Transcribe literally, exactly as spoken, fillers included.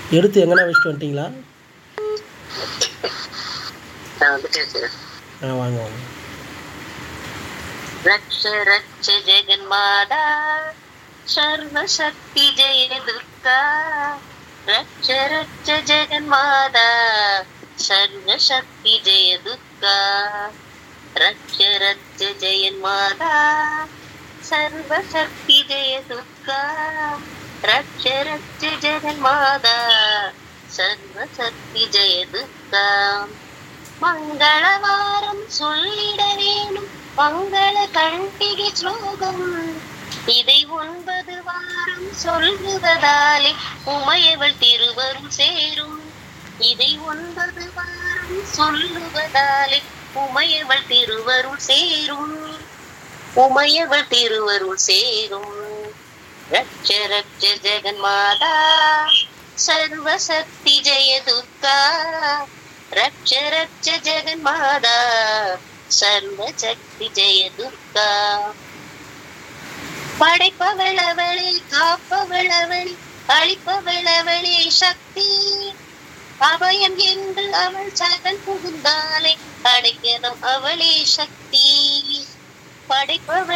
எடுத்து எங்கன்னா வச்சுட்டு வந்துட்டீங்களா? நான் வந்துட்டேன் சார். ஆ வாங்க வாங்க. ரக்ஷ ரக்ஷ ஜெகன்மாதா சர்வசக்தி ஜெய துர்கா. ரக்ஷ ரக்ஷ ஜெகன்மாதா சர்வசக்தி ஜெய துர்கா. ரக்ஷ ரக்ஷ ஜெயன்மாதா சர்வசக்தி ஜெய துர்கா. ரக்ஷ ரக்ஷ ஜெகன்மாதா சர்வசக்தி ஜெய துர்கா. மங்களவாரம் சொல்லிட வேணும் மங்கள கண்டிகை ஸ்லோகம். இதை ஒன்பது வாரம் சொல்லுவதாலே உமையவள் திருவருள் சேரும். இதை ஒன்பது வாரம் சொல்லுவதாலே உமையவள் திருவருள் சேரும். உமையவள் திருவருள் சேரும். ரக்ஷ ரக்ஷ ஜெகன்மாதா சர்வசக்தி ஜெய துர்கா. ரக்ஷ ரக்ஷ ஜெகன்மாதா சர்வசக்தி ஜெய துர்கா. படைப்பவளவளே காப்பவளவளே அழிப்பவளவளே சக்தி. அபயம் என்று அவள் சகன் புகுந்தாலே அடைக்கலம் அவளே சக்தி. படைப்பவள்